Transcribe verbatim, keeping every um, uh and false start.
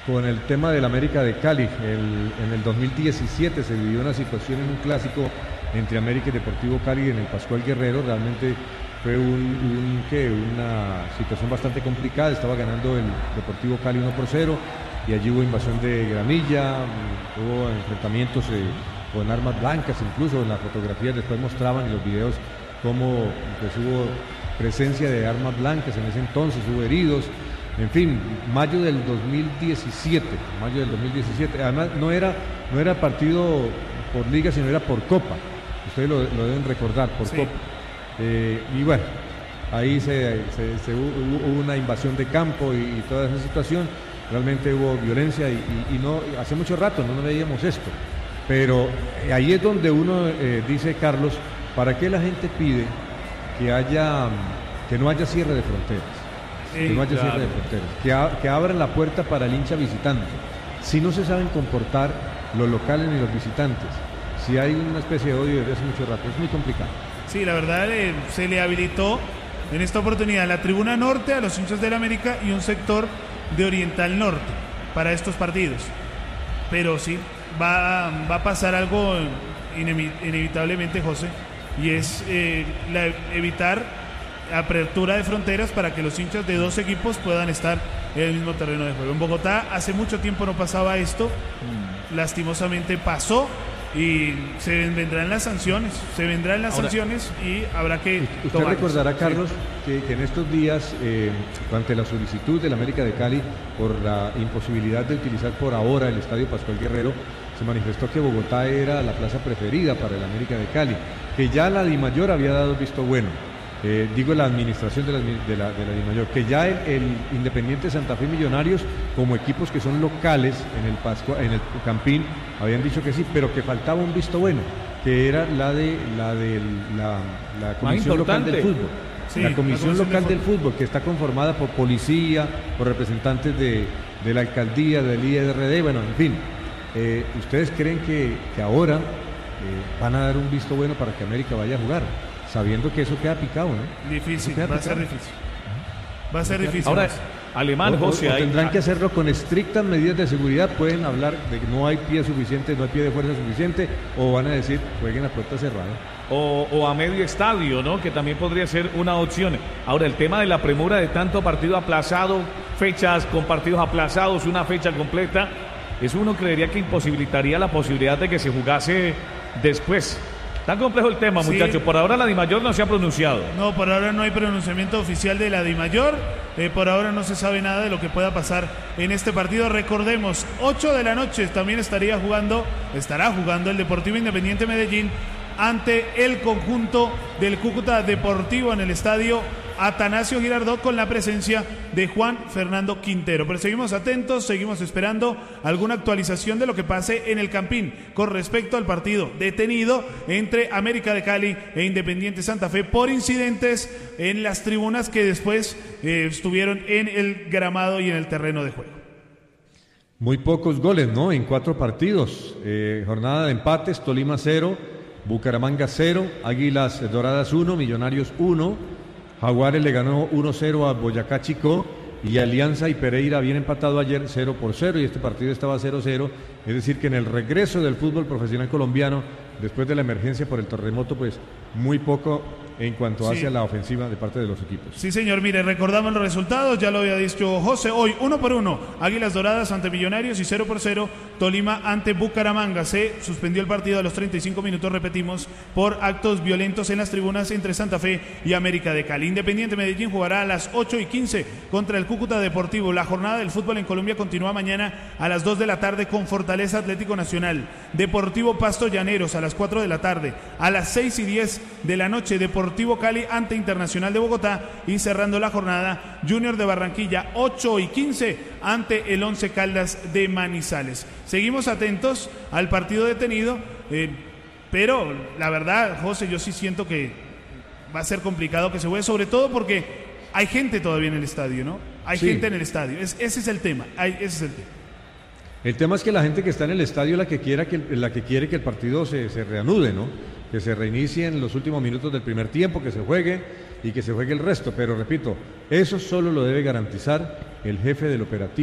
con el tema del América de Cali. El, en el dos mil diecisiete se vivió una situación en un clásico entre América y Deportivo Cali en el Pascual Guerrero. Realmente fue un, un, ¿qué? una situación bastante complicada. Estaba ganando el Deportivo Cali uno por cero y allí hubo invasión de gramilla, hubo enfrentamientos eh, con armas blancas, incluso en las fotografías después mostraban en los videos cómo pues, hubo presencia de armas blancas en ese entonces, hubo heridos. En fin, mayo del dos mil diecisiete, mayo del dos mil diecisiete, además no era, no era partido por liga, sino era por copa, ustedes lo, lo deben recordar, por sí. copa. Eh, y bueno, ahí se, se, se hubo, hubo una invasión de campo y, y toda esa situación, realmente hubo violencia y, y, y no, hace mucho rato no, no veíamos esto, pero ahí es donde uno eh, dice, Carlos, ¿para qué la gente pide que haya, que no haya cierre de fronteras? Que no haya claro. cierre de fronteras, que, a, que abran la puerta para el hincha visitante. Si no se saben comportar los locales ni los visitantes, si hay una especie de odio desde hace mucho rato, es muy complicado. Sí, la verdad eh, se le habilitó en esta oportunidad la tribuna norte a los hinchas del América y un sector de Oriental Norte para estos partidos. Pero sí, va, va a pasar algo inevitablemente, José, y es eh, la, evitar apertura de fronteras para que los hinchas de dos equipos puedan estar en el mismo terreno de juego. En Bogotá hace mucho tiempo no pasaba esto, mm. lastimosamente pasó y se vendrán las sanciones, se vendrán las Ahora, sanciones y habrá que Usted tomarlos. Recordará, Carlos, sí. que, que en estos días, eh, ante la solicitud del América de Cali por la imposibilidad de utilizar por ahora el Estadio Pascual Guerrero, se manifestó que Bogotá era la plaza preferida para el América de Cali, que ya la DIMAYOR había dado visto bueno. Eh, digo la administración de la, de la, de la DIMAYOR, que ya el, el Independiente Santa Fe y Millonarios, como equipos que son locales en el Pascua, en el Campín, habían dicho que sí, pero que faltaba un visto bueno, que era la de la de la, la Comisión Local del Fútbol. Sí, la Comisión la Local del Fútbol, que está conformada por policía, por representantes de, de la alcaldía, del I R D, bueno, en fin. Eh, ¿Ustedes creen que, que ahora eh, van a dar un visto bueno para que América vaya a jugar? Sabiendo que eso queda picado, ¿no? Difícil, va picado. a ser difícil. Va a ser difícil. Ahora, Alemán, o, José... O, o hay... tendrán que hacerlo con estrictas medidas de seguridad. Pueden hablar de que no hay pie suficiente, no hay pie de fuerza suficiente, o van a decir, jueguen a puerta cerrada. O, o a medio estadio, ¿no? Que también podría ser una opción. Ahora, el tema de la premura de tanto partido aplazado, fechas con partidos aplazados, una fecha completa, eso uno creería que imposibilitaría la posibilidad de que se jugase después. Tan complejo el tema, sí. muchachos. Por ahora la DIMAYOR no se ha pronunciado. No, por ahora no hay pronunciamiento oficial de la DIMAYOR. Eh, por ahora no se sabe nada de lo que pueda pasar en este partido. Recordemos, ocho de la noche también estaría jugando, estará jugando el Deportivo Independiente Medellín ante el conjunto del Cúcuta Deportivo en el estadio Atanasio Girardot, con la presencia de Juan Fernando Quintero. Pero seguimos atentos, seguimos esperando alguna actualización de lo que pase en el Campín con respecto al partido detenido entre América de Cali e Independiente Santa Fe por incidentes en las tribunas que después eh, estuvieron en el gramado y en el terreno de juego. Muy pocos goles, ¿no? En cuatro partidos. Eh, jornada de empates: Tolima cero, Bucaramanga cero, Águilas Doradas uno, Millonarios uno. Jaguares le ganó uno cero a Boyacá Chicó, y Alianza y Pereira habían empatado ayer cero por cero, y este partido estaba cero cero, es decir que en el regreso del fútbol profesional colombiano, después de la emergencia por el terremoto, pues muy poco en cuanto sí. hacia la ofensiva de parte de los equipos. Sí, señor, mire, recordamos los resultados, ya lo había dicho José, hoy uno por uno, Águilas Doradas ante Millonarios, y cero por cero, Tolima ante Bucaramanga. Se suspendió el partido a los treinta y cinco minutos, repetimos, por actos violentos en las tribunas entre Santa Fe y América de Cali. Independiente Medellín jugará a las ocho y quince contra el Cúcuta Deportivo. La jornada del fútbol en Colombia continúa mañana a las dos de la tarde con Fortaleza Atlético Nacional, Deportivo Pasto Llaneros a las cuatro de la tarde, a las seis y diez de la noche, Deportivo Deportivo Cali ante Internacional de Bogotá, y cerrando la jornada, Junior de Barranquilla ocho y quince ante el Once Caldas de Manizales. Seguimos atentos al partido detenido, eh, pero la verdad, José, yo sí siento que va a ser complicado que se juegue, sobre todo porque hay gente todavía en el estadio, ¿no? Hay sí. gente en el estadio, es, ese es el tema, hay, ese es el tema. El tema es que la gente que está en el estadio es la que quiera que la que quiere que el partido se, se reanude, ¿no? Que se reinicie en los últimos minutos del primer tiempo, que se juegue y que se juegue el resto. Pero repito, eso solo lo debe garantizar el jefe del operativo.